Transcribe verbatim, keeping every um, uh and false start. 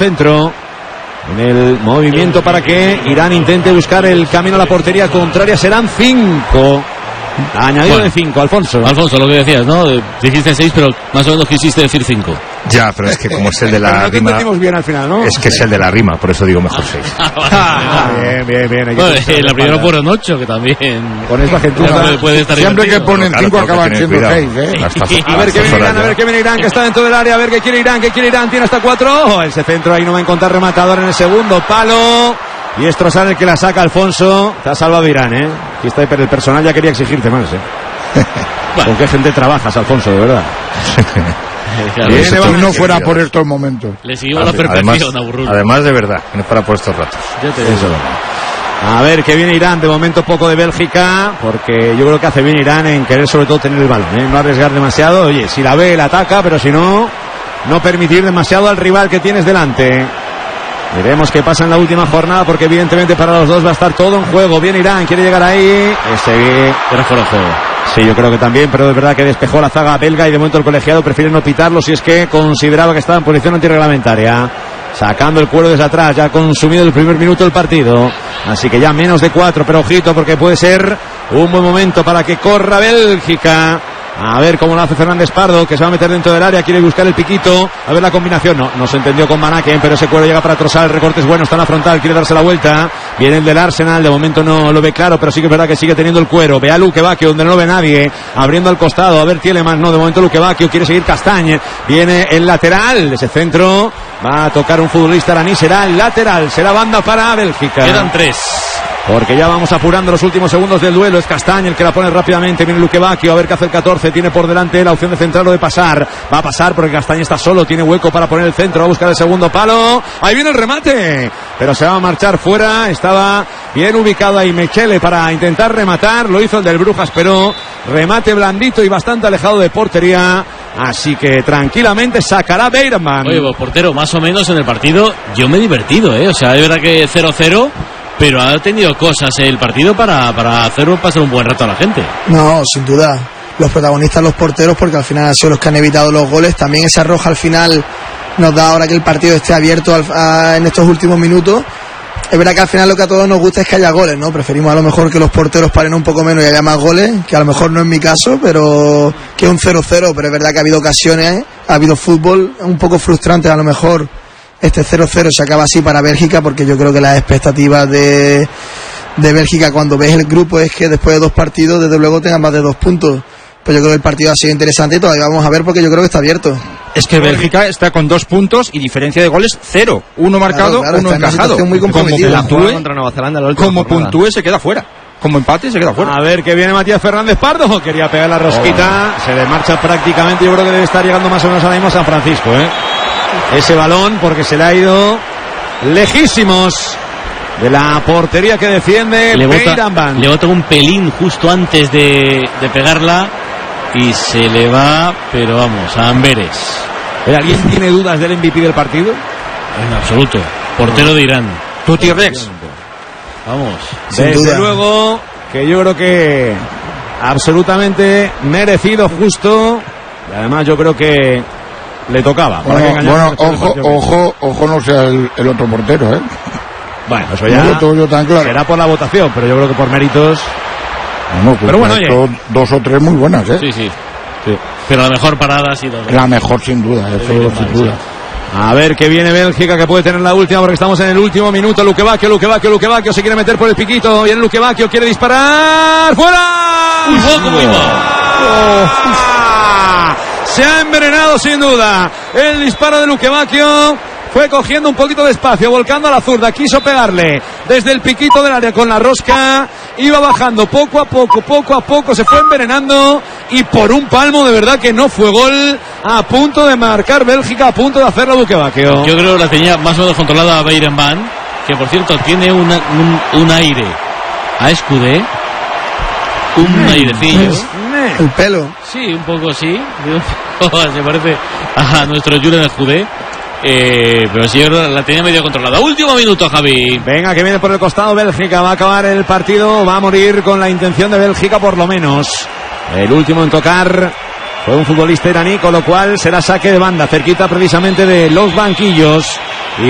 centro. En el movimiento para que Irán intente buscar el camino a la portería contraria. Serán cinco. Añadido bueno, de cinco, Alfonso. Alfonso, lo que decías, ¿no? Dijiste seis, pero más o menos quisiste decir cinco. Ya, pero es que como es el de la no rima. entendimos bien al final, ¿no? Es que es el de la rima, por eso digo mejor seis. Ah, bien, bien, bien. Bueno, la primera fueron ocho, que también. Con esta gente puede, puede estar siempre divertido. que ponen Claro, cinco claro, acaban siendo seis, ¿eh? Hasta, A ver qué viene Irán, a ver qué viene Irán, que está dentro del área, a ver qué quiere Irán, qué quiere Irán, tiene hasta cuatro. Oh, ese centro ahí no va a encontrar rematador en el segundo palo. Y es Trossard el que la saca, Alfonso. Te ha salvado Irán, ¿eh? Aquí está, pero el personal ya quería exigirte más, ¿eh? Bueno. ¿Con qué gente trabajas, Alfonso, de verdad? Claro, si no fuera por estos momentos. Le seguimos la perfección a Burrul. Además, de verdad, no es para por estos ratos. Yo te digo. A ver qué viene Irán, de momento poco de Bélgica, porque yo creo que hace bien Irán en querer sobre todo tener el balón, ¿eh? No arriesgar demasiado. Oye, si la ve, la ataca, pero si no, no permitir demasiado al rival que tienes delante. Veremos qué pasa en la última jornada, porque evidentemente para los dos va a estar todo en juego. Viene Irán, quiere llegar ahí. Ese era fuera de juego. Sí, yo creo que también, pero es verdad que despejó la zaga belga y de momento el colegiado prefiere no pitarlo si es que consideraba que estaba en posición antirreglamentaria. Sacando el cuero desde atrás, ya ha consumido el primer minuto del partido. Así que ya menos de cuatro, pero ojito porque puede ser un buen momento para que corra Bélgica. A ver cómo lo hace Fernández Pardo, que se va a meter dentro del área, quiere buscar el piquito, a ver la combinación, no, no se entendió con Manaken, pero ese cuero llega para Trossard, el recorte es bueno, está en la frontal, quiere darse la vuelta, viene el del Arsenal, de momento no lo ve claro, pero sí que es verdad que sigue teniendo el cuero, ve a Luque Bacchio, donde no lo ve nadie, abriendo al costado, a ver Tielemans, no, de momento Luque Bacchio, quiere seguir Castagne, viene el lateral, ese centro, va a tocar un futbolista iraní, será el lateral, será banda para Bélgica. Quedan tres. Porque ya vamos apurando los últimos segundos del duelo. Es Castagne el que la pone rápidamente. Viene Luque Bacchio, a ver qué hace el catorce. Tiene por delante la opción de centrar o de pasar. Va a pasar porque Castagne está solo. Tiene hueco para poner el centro. Va a buscar el segundo palo. Ahí viene el remate. Pero se va a marchar fuera. Estaba bien ubicado ahí Mechele para intentar rematar. Lo hizo el del Brujas, pero remate blandito y bastante alejado de portería. Así que tranquilamente sacará Beirman. Oye, pues, portero, más o menos en el partido yo me he divertido, ¿eh? O sea, es verdad que cero cero, pero ha tenido cosas el partido para, para hacer pasar un buen rato a la gente. No, sin duda. Los protagonistas, los porteros, porque al final han sido los que han evitado los goles. También esa roja al final nos da ahora que el partido esté abierto al, a, en estos últimos minutos. Es verdad que al final lo que a todos nos gusta es que haya goles, ¿no? Preferimos a lo mejor que los porteros paren un poco menos y haya más goles, que a lo mejor no es mi caso, pero que un cero cero, pero es verdad que ha habido ocasiones, ha habido fútbol un poco frustrante a lo mejor. Este cero cero se acaba así para Bélgica, porque yo creo que las expectativas de, de Bélgica cuando ves el grupo es que después de dos partidos desde luego tengan más de dos puntos. Pues yo creo que el partido ha sido interesante y todavía vamos a ver porque yo creo que está abierto. Es que Bélgica está con dos puntos y diferencia de goles cero. Uno marcado, claro, claro, uno encajado. Muy como puntúe, contra Nueva Zelanda, la última como jornada. puntúe se queda fuera. Como empate se queda fuera. A ver que viene Matías Fernández Pardo. Quería pegar la rosquita. Oh. Se le marcha prácticamente. Yo creo que debe estar llegando más o menos ahora mismo a San Francisco, ¿eh? Ese balón porque se le ha ido lejísimos de la portería que defiende Beirman. Le bota un pelín justo antes de, de pegarla y se le va, pero vamos, a Amberes. ¿Alguien tiene dudas del M V P del partido? En absoluto. Portero de Irán. Tuti Rex. Vamos. Desde duda. Luego que yo creo que absolutamente merecido, justo. Y además yo creo que le tocaba. Bueno, bueno ojo, ojo, ojo no sea el, el otro portero, ¿eh? Bueno, eso ya no todo yo tan claro. Será por la votación, pero yo creo que por méritos. No, pues pero bueno, oye. Dos o tres muy buenas, ¿eh? Sí, sí. sí. Pero la mejor parada ha sido. La mejor sin duda, eso sin mal, duda. Sí. A ver que viene Bélgica, que puede tener la última porque estamos en el último minuto. Luque Bacchio, Luque Bacchio, Luque Bacchio se quiere meter por el piquito. Viene Luque Bacchio, quiere disparar. ¡Fuera! ¡Uy, cómo iba! Oh, se ha envenenado sin duda. El disparo de Luque Bacchio fue cogiendo un poquito de espacio, volcando a la zurda, quiso pegarle desde el piquito del área con la rosca, iba bajando poco a poco, poco a poco, se fue envenenando y por un palmo de verdad que no fue gol, a punto de marcar Bélgica, a punto de hacerlo Luque Bacchio. Yo creo que la tenía más o menos controlada a Beirman, que por cierto tiene una, un, un aire a Escudé, un airecillo. El pelo. Sí, un poco sí, se parece a nuestro Julen Escudé. Eh, pero sí, la tenía medio controlada. Último minuto, Javi. Venga, que viene por el costado Bélgica. Va a acabar el partido. Va a morir con la intención de Bélgica, por lo menos. El último en tocar fue un futbolista iraní, con lo cual será saque de banda, cerquita precisamente de los banquillos. Y